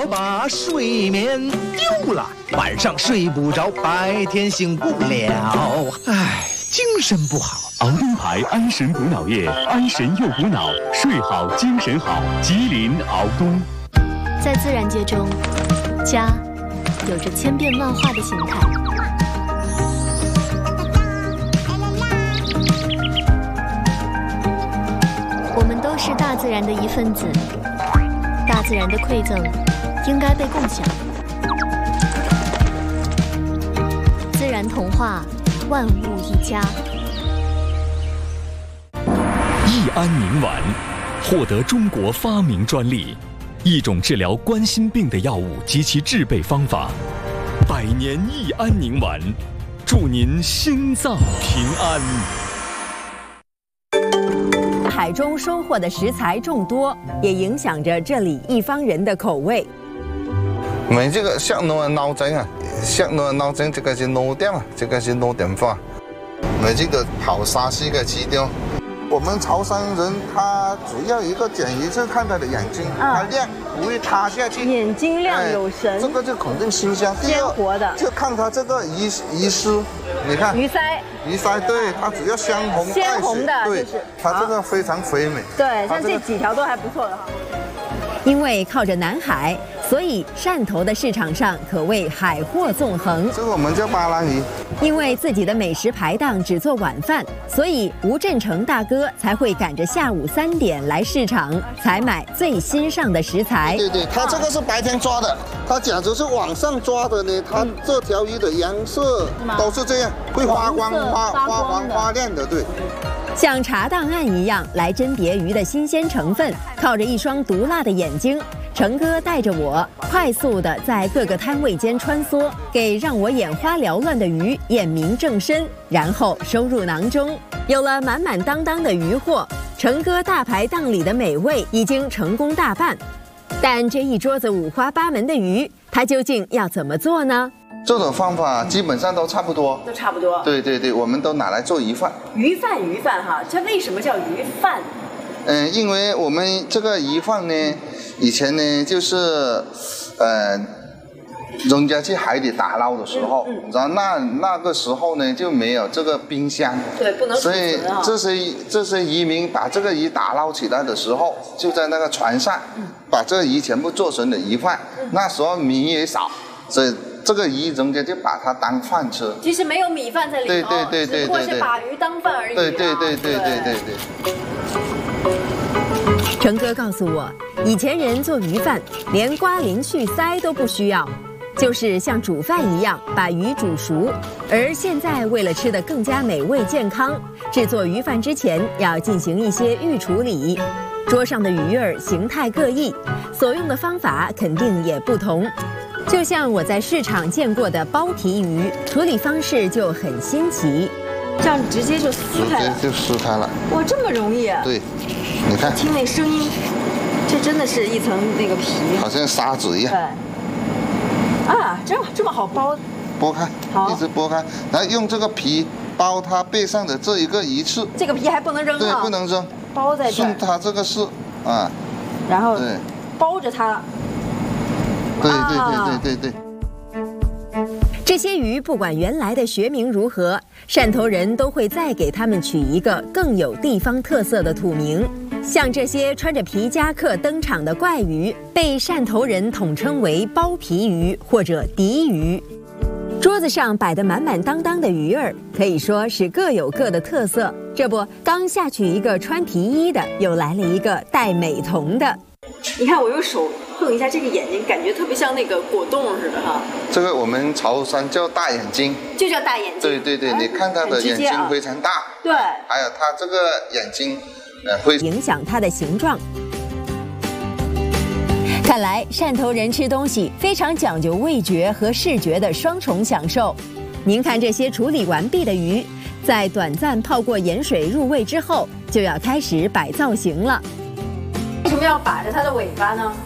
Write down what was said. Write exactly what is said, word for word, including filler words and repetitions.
把睡眠丢了，晚上睡不着，白天醒不了，唉，精神不好。 熬灯牌安神补脑液，安神又补脑，睡好精神好。吉林熬东。 在自然界中，家有着千变万化的形态。我们都是大自然的一份子，大自然的馈赠应该被共享。自然童话，万物一家。 益安宁丸获得中国发明专利，一种治疗冠心病的药物及其制备方法。百年益安宁丸，祝您心脏平安。 海中收获的食材众多，也影响着这里一方人的口味。 我们这个香浓的脑筋啊，香浓的脑筋，这个是老店啊，这个是老店化。我们这个跑沙西的基调。我们潮汕人他主要一个点一是看他的眼睛，嗯、它亮不会塌下去， 眼睛亮有神， 哎、这个就肯定新鲜。 鲜活的， 就看它这个鱼鱼丝，你看鱼鳃， 鱼鳃对，它主要鲜红， 鲜红的， 对， 就是它这个非常肥美。 对，像这几条都还不错的哈。因为靠着南海，所以汕头的市场上可谓海货纵横。 这个我们叫巴兰鱼。 因为自己的美食排档只做晚饭，所以吴振成大哥才会赶着下午三点来市场采买最新上的食材。 对对，他这个是白天抓的，他假如是晚上抓的呢，他这条鱼的颜色都是这样，会发光、发发黄、发亮的，对。 像查档案一样来甄别鱼的新鲜成分，靠着一双毒辣的眼睛，成哥带着我快速地在各个摊位间穿梭，给让我眼花缭乱的鱼验明正身，然后收入囊中。有了满满当当的鱼货，成哥大排档里的美味已经成功大半。但这一桌子五花八门的鱼，他究竟要怎么做呢？ 这种方法基本上都差不多， 都差不多。 对对对，我们都拿来做鱼饭。 鱼饭，鱼饭哈，这为什么叫鱼饭？ 嗯，因为我们这个鱼饭呢，以前呢就是，呃，人家去海底打捞的时候，嗯嗯、然后那那个时候呢就没有这个冰箱， 对，不能储存啊。 所以这些这些渔民把这个鱼打捞起来的时候，就在那个船上，嗯、把这个鱼全部做成了鱼饭。嗯、那时候米也少，所以。这个鱼人家就把它当饭吃， 其实没有米饭在里头， 对对对对对， 只不过是把鱼当饭而已、啊。 对对对对对对对。 成哥告诉我，以前人做鱼饭连刮鳞去鳃都不需要，就是像煮饭一样把鱼煮熟。而现在为了吃得更加美味健康，制作鱼饭之前要进行一些预处理。桌上的鱼儿形态各异，所用的方法肯定也不同。就像我在市场见过的剥皮鱼，处理方式就很新奇，这样直接就撕开了， 直接就撕开了。 哇，这么容易？ 对，你看， 听那声音，这真的是一层那个皮， 好像砂纸一样。 对。啊，这这么好剥？ 剥开， 好， 一直剥开，然后用这个皮包它背上的这一个鱼刺。 这个皮还不能扔啊？ 对，不能扔， 包在这儿。 顺它这个是啊， 然后对， 包着它。 对对对对对对。 这些鱼不管原来的学名如何，汕头人都会再给它们取一个更有地方特色的土名。像这些穿着皮夹克登场的怪鱼，被汕头人统称为剥皮鱼或者笛鱼。桌子上摆得满满当当的鱼儿，可以说是各有各的特色。这不，刚下去一个穿皮衣的，又来了一个戴美瞳的。你看，我用手碰一下这个眼睛，感觉特别像那个果冻似的哈。 这个我们潮汕叫大眼睛， 就叫大眼睛。 对对对，你看它的眼睛非常大， 对， 还有它这个眼睛，呃，会影响它的形状。看来汕头人吃东西非常讲究味觉和视觉的双重享受。您看这些处理完毕的鱼，在短暂泡过盐水入味之后，就要开始摆造型了。为什么要把着它的尾巴呢？